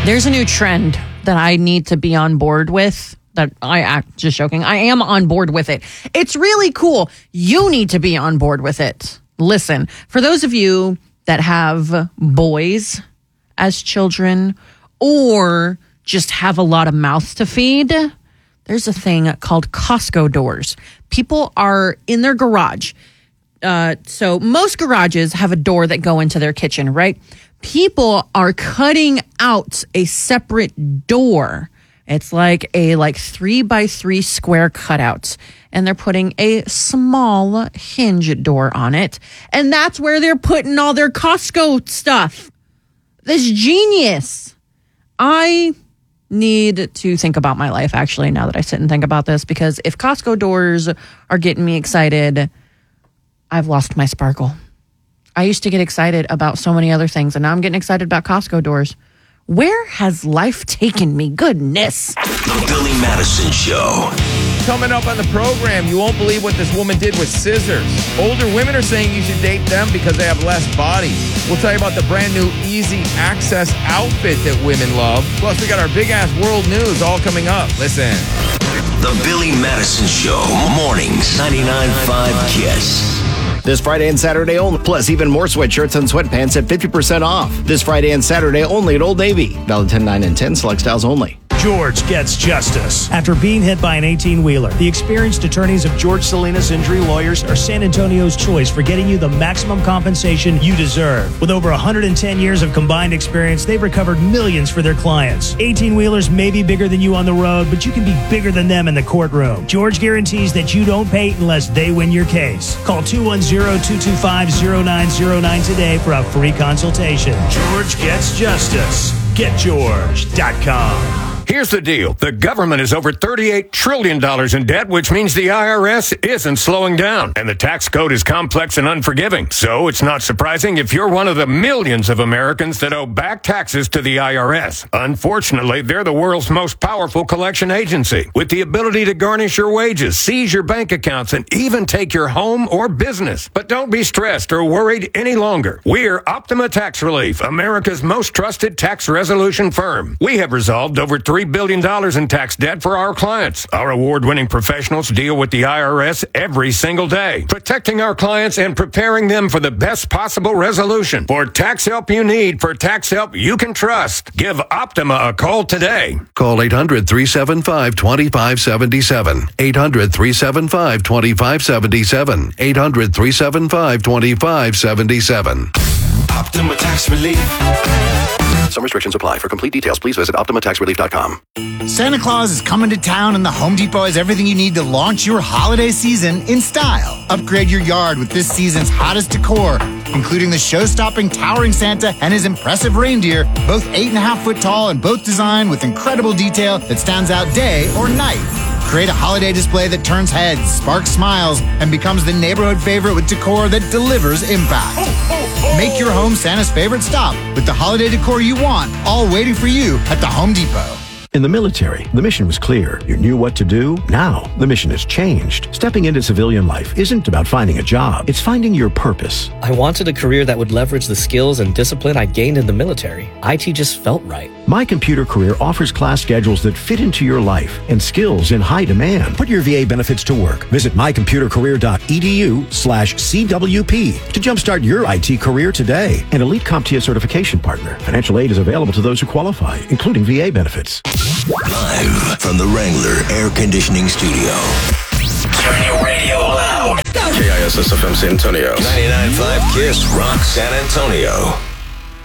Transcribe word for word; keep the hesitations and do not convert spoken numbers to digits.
There's a new trend that I need to be on board with. That I act just joking. I am on board with it. It's really cool. You need to be on board with it. Listen, for those of you that have boys as children or just have a lot of mouths to feed, there's a thing called Costco doors. People are in their garage. Uh, so most garages have a door that go into their kitchen, right? People are cutting out a separate door. It's like a like three by three square cutout, and they're putting a small hinge door on it. And that's where they're putting all their Costco stuff. This genius. I need to think about my life, actually, now that I sit and think about this, because if Costco doors are getting me excited, I've lost my sparkle. I used to get excited about so many other things, and now I'm getting excited about Costco doors. Where has life taken me? Goodness. The Billy Madison Show. Coming up on the program, you won't believe what this woman did with scissors. Older women are saying you should date them because they have less bodies. We'll tell you about the brand new Easy Access outfit that women love. Plus, we got our big-ass world news all coming up. Listen. The Billy Madison Show. Mornings. ninety-nine point five KISS. This Friday and Saturday only, plus even more sweatshirts and sweatpants at fifty percent off. This Friday and Saturday only at Old Navy. Valid ten nine and ten, select styles only. George gets justice. After being hit by an eighteen-wheeler, the experienced attorneys of George Salinas Injury Lawyers are San Antonio's choice for getting you the maximum compensation you deserve. With over one hundred ten years of combined experience, they've recovered millions for their clients. eighteen-wheelers may be bigger than you on the road, but you can be bigger than them in the courtroom. George guarantees that you don't pay unless they win your case. Call two one zero, two two five, zero nine zero nine today for a free consultation. George gets justice. get george dot com. Here's the deal. The government is over thirty-eight trillion dollars in debt, which means the I R S isn't slowing down. And the tax code is complex and unforgiving. So it's not surprising if you're one of the millions of Americans that owe back taxes to the I R S. Unfortunately, they're the world's most powerful collection agency, with the ability to garnish your wages, seize your bank accounts, and even take your home or business. But don't be stressed or worried any longer. We're Optima Tax Relief, America's most trusted tax resolution firm. We have resolved over three billion dollars in tax debt for our clients. Our award-winning professionals deal with the I R S every single day, protecting our clients and preparing them for the best possible resolution. For tax help you need, for tax help you can trust, give Optima a call today. Call eight hundred, three seven five, two five seven seven. eight hundred, three seven five, two five seven seven. eight hundred, three seven five, two five seven seven. Optima Tax Relief. Some restrictions apply. For complete details, please visit optima tax relief dot com. Santa Claus is coming to town, and the Home Depot has everything you need to launch your holiday season in style. Upgrade your yard with this season's hottest decor, including the show-stopping towering Santa and his impressive reindeer, both eight and a half foot tall and both designed with incredible detail that stands out day or night. Create a holiday display that turns heads, sparks smiles, and becomes the neighborhood favorite with decor that delivers impact. Make your home Santa's favorite stop with the holiday decor you want, all waiting for you at the Home Depot. In the military, the mission was clear. You knew what to do. Now, the mission has changed. Stepping into civilian life isn't about finding a job. It's finding your purpose. I wanted a career that would leverage the skills and discipline I gained in the military. I T just felt right. My Computer Career offers class schedules that fit into your life and skills in high demand. Put your V A benefits to work. Visit my computer career dot e d u slash C W P to jumpstart your I T career today. An elite CompTIA certification partner. Financial aid is available to those who qualify, including V A benefits. Live from the Wrangler Air Conditioning Studio. Turn your radio loud. K I S S F M San Antonio. ninety-nine point five KISS Rock San Antonio.